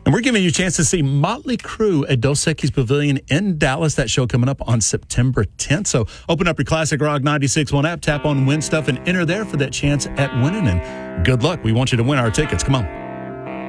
And we're giving you a chance to see Motley Crue at Dos Equis Pavilion in Dallas. That show coming up on September 10th. So open up your Classic Rock 96.1 app, tap on Win Stuff, and enter there for that chance at winning. And good luck. We want you to win our tickets. Come on.